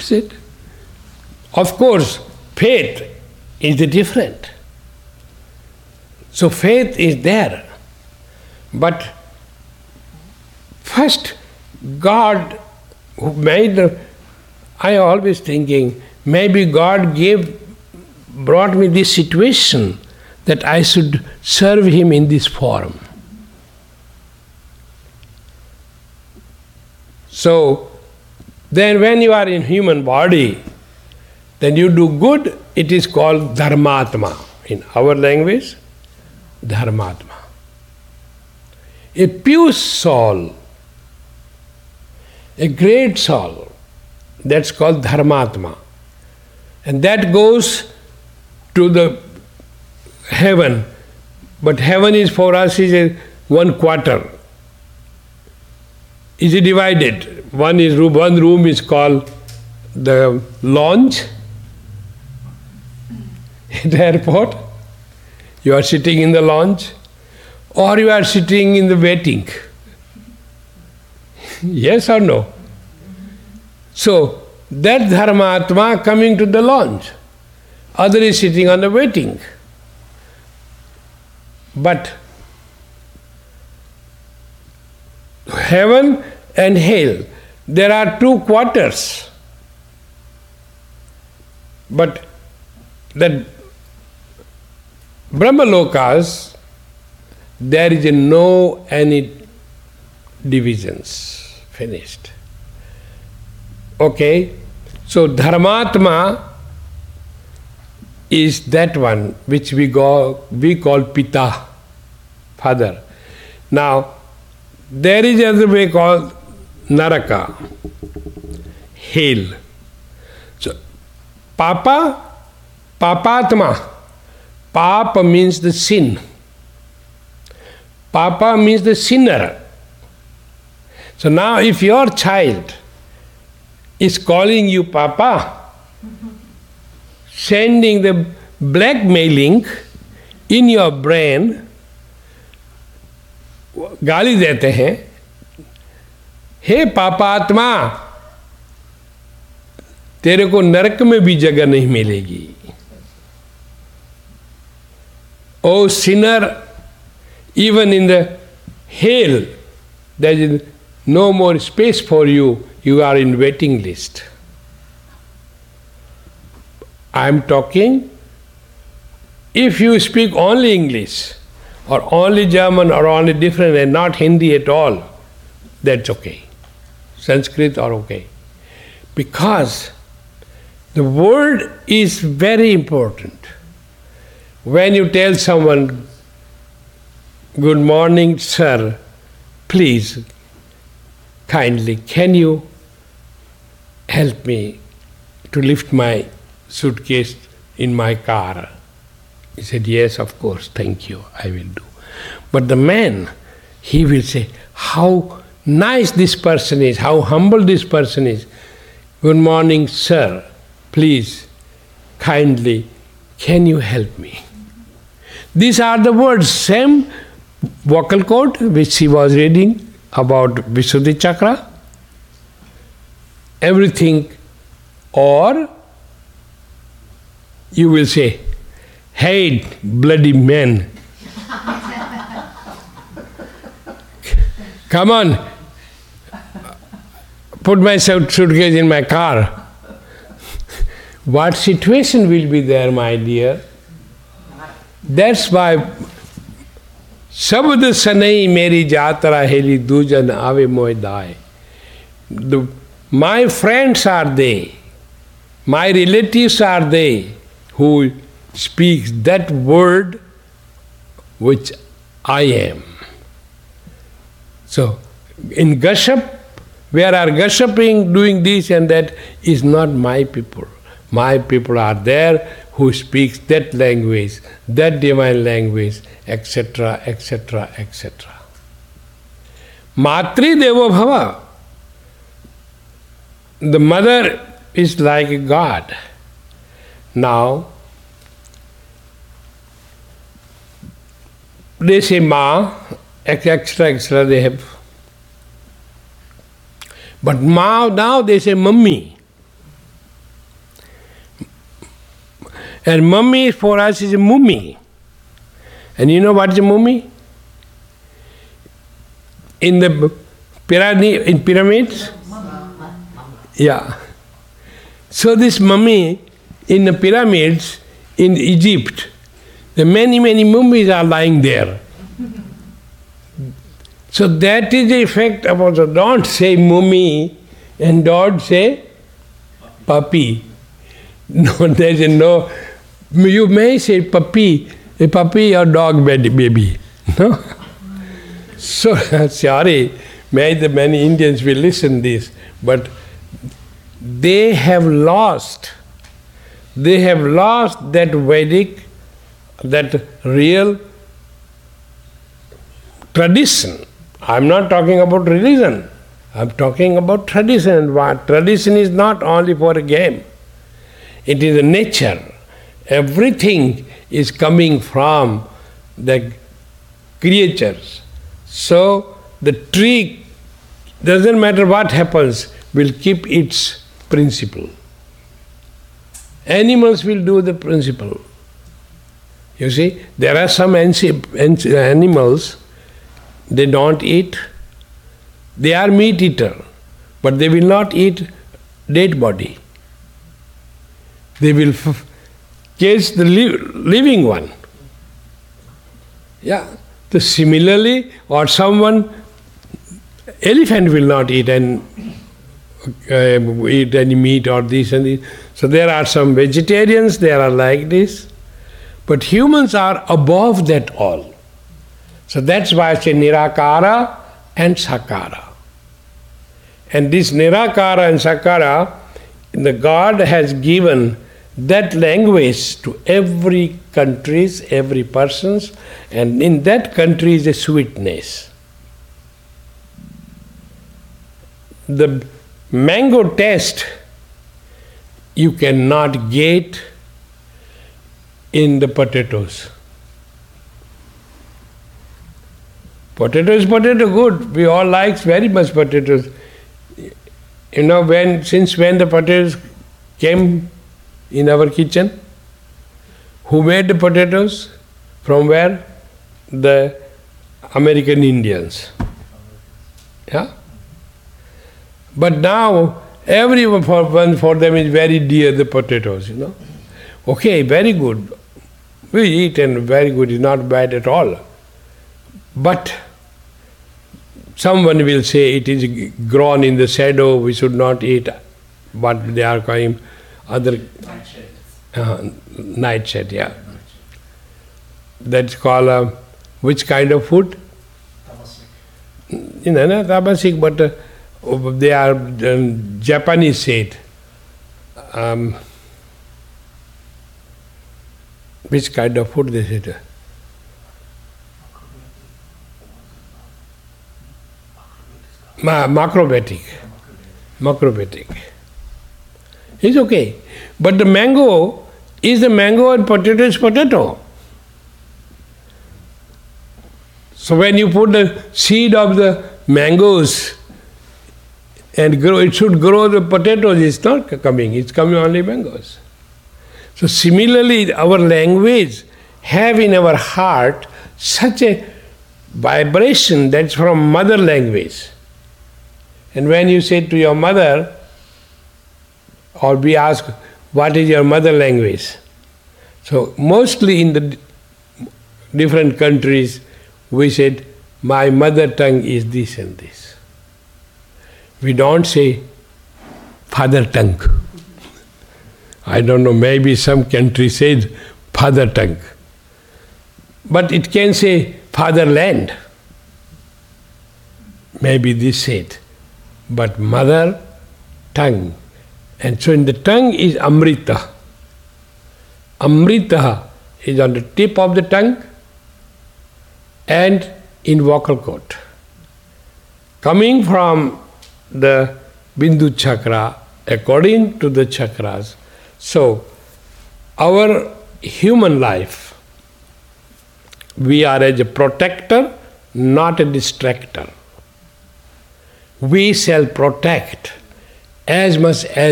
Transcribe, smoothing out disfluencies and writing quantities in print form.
That's it. Of course, faith is different. So faith is there. But first, God who made I always thinking, maybe God brought me this situation that I should serve Him in this form. So, then when you are in human body, then you do good, it is called dharmatma. In our language, dharmatma. A pure soul, a great soul, that's called dharmatma. And that goes to the heaven. But heaven is for us is a 1/4. Is it divided? One room is called the lounge at the airport. You are sitting in the lounge, or you are sitting in the waiting. Yes or no? So that dharmatma coming to the lounge, other is sitting on the waiting. But heaven and hell, there are 2 quarters. But that Brahmalokas, there is no any divisions. Finished. Okay? So dharmatma is that one which we call Pita, father. Now, there is another way called Naraka, hell. So, Papatma. Papa means the sin. Papa means the sinner. So now if your child is calling you Papa, sending the blackmailing in your brain, गाली देते हैं, हे पापात्मा, तेरे को नरक में भी जगह नहीं मिलेगी. Oh sinner, even in the hell, there is no more space for you. You are in waiting list. I am talking, if you speak only English, or only German, or only different, and not Hindi at all, that's okay. Sanskrit are okay. Because the word is very important. When you tell someone, good morning, sir, please, kindly, can you help me to lift my suitcase in my car? He said, yes, of course, thank you, I will do. But the man, he will say, how nice this person is, how humble this person is. Good morning, sir, please, kindly, can you help me? These are the words, same vocal cord which he was reading about Visuddhi Chakra. Everything, or you will say, hey, bloody man. Come on, put my suitcase in my car. What situation will be there, my dear? That's why Sabd sanai meri jatra heli dujan ave moy dai. My friends are they, my relatives are they who speaks that word which I am. So, in Gashap, where are gossiping, doing this and that, is not my people. My people are there who speaks that language, that divine language, etc., etc., etc. Matri Devo Bhava. The mother is like a God. Now, they say Ma, extra they have. But Ma, now they say Mummy. And mummy for us is a mummy. And you know what is a mummy? In the pyramids? Yeah. So this mummy in the pyramids in Egypt, the many mummies are lying there. So that is the effect of also. Don't say mummy and don't say puppy. No, there is no. You may say puppy, a puppy or dog baby. No? So, sorry, many Indians will listen this, but they have lost that Vedic, that real tradition. I'm not talking about religion. I'm talking about tradition. Tradition is not only for a game. It is a nature. Everything is coming from the creatures. So the tree, doesn't matter what happens, will keep its principle. Animals will do the principle. You see, there are some animals, they don't eat. They are meat eater, but they will not eat dead body. They will catch the living one. Yeah. So similarly, or elephant will not eat eat any meat or this and this. So there are some vegetarians, they are like this. But humans are above that all. So that's why I say Nirakara and Sakara. And this Nirakara and Sakara, the God has given that language to every countries, every persons, and in that country is a sweetness. The mango taste you cannot get in the potatoes. Potato is potato, good. We all like very much potatoes. You know, since when the potatoes came in our kitchen? Who made the potatoes? From where? The American Indians. Yeah? But now, everyone for them is very dear, the potatoes, you know. Okay, very good. We eat and very good, is not bad at all. But someone will say it is grown in the shadow, we should not eat what they are calling other nightshade, yeah. That's called which kind of food? Tamasik. You know, not tamasik, but they are Japanese said. Which kind of food they said? Macrobiotic. It's okay. But the mango is the mango and potato is potato. So when you put the seed of the mangoes and grow, it should grow the potatoes, it's not coming, it's coming only mangoes. So similarly, our language have in our heart such a vibration that's from mother language. And when you say to your mother, or we ask, what is your mother language? So mostly in the different countries, we said, my mother tongue is this and this. We don't say father tongue. I don't know, maybe some country says father tongue. But it can say fatherland. Maybe this said. But mother tongue. And so in the tongue is Amrita. Amrita is on the tip of the tongue and in vocal cord. Coming from the Bindu chakra, according to the chakras. So, our human life, we are as a protector, not a distractor. We shall protect as much as